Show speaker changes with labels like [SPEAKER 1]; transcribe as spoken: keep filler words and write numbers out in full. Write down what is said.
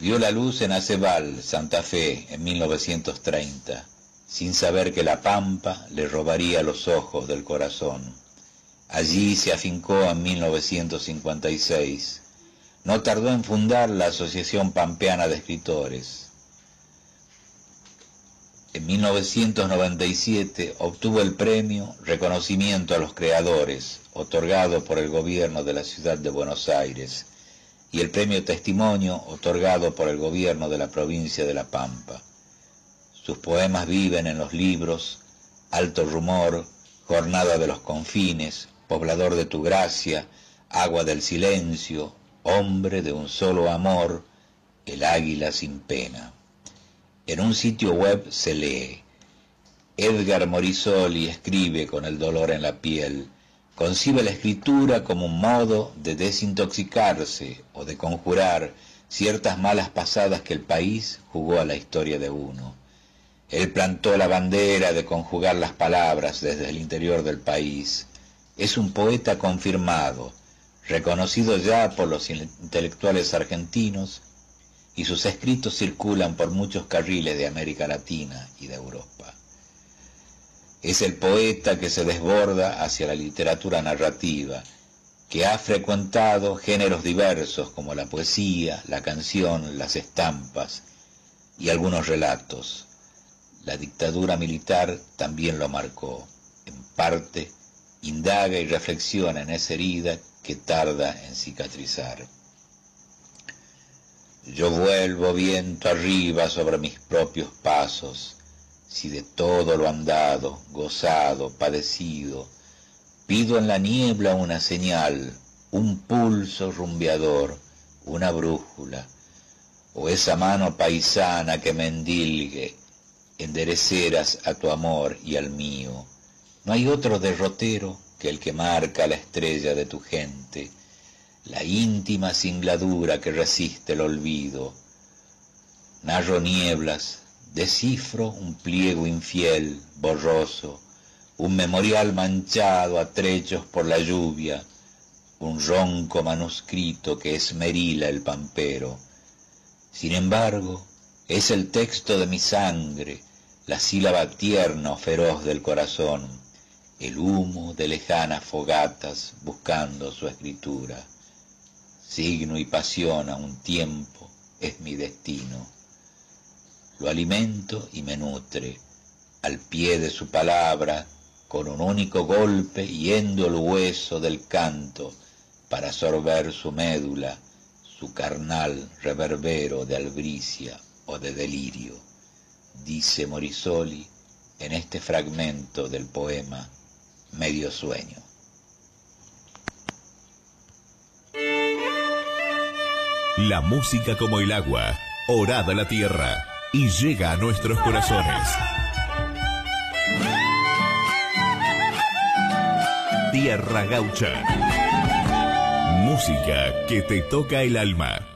[SPEAKER 1] Vio la luz en Aceval, Santa Fe, en mil novecientos treinta, sin saber que la pampa le robaría los ojos del corazón. Allí se afincó en mil novecientos cincuenta y seis. No tardó en fundar la Asociación Pampeana de Escritores. En mil novecientos noventa y siete obtuvo el premio Reconocimiento a los Creadores, otorgado por el gobierno de la ciudad de Buenos Aires, y el premio Testimonio, otorgado por el gobierno de la provincia de La Pampa. Sus poemas viven en los libros Alto Rumor, Jornada de los Confines, Poblador de tu Gracia, Agua del Silencio, Hombre de un solo amor, El Águila sin pena. En un sitio web se lee: Edgar Morisoli escribe con el dolor en la piel. Concibe la escritura como un modo de desintoxicarse o de conjurar ciertas malas pasadas que el país jugó a la historia de uno. Él plantó la bandera de conjugar las palabras desde el interior del país. Es un poeta confirmado, reconocido ya por los intelectuales argentinos, y sus escritos circulan por muchos carriles de América Latina y de Europa. Es el poeta que se desborda hacia la literatura narrativa, que ha frecuentado géneros diversos como la poesía, la canción, las estampas y algunos relatos. La dictadura militar también lo marcó. En parte, indaga y reflexiona en esa herida que tarda en cicatrizar. Yo vuelvo viento arriba sobre mis propios pasos, si de todo lo andado, gozado, padecido, pido en la niebla una señal, un pulso rumbeador, una brújula, o esa mano paisana que me endilgue, endereceras a tu amor y al mío. No hay otro derrotero que el que marca la estrella de tu gente, la íntima singladura que resiste el olvido. Narro nieblas, descifro un pliego infiel, borroso, un memorial manchado a trechos por la lluvia, un ronco manuscrito que esmerila el pampero. Sin embargo, es el texto de mi sangre, la sílaba tierna o feroz del corazón, el humo de lejanas fogatas buscando su escritura. Signo y pasión a un tiempo es mi destino. Lo alimento y me nutre, al pie de su palabra, con un único golpe hiendo el hueso del canto, para sorber su médula, su carnal reverbero de albricia o de delirio, dice Morisoli en este fragmento del poema Medio Sueño.
[SPEAKER 2] La música como el agua, orada la tierra y llega a nuestros corazones. Tierra Gaucha. Música que te toca el alma.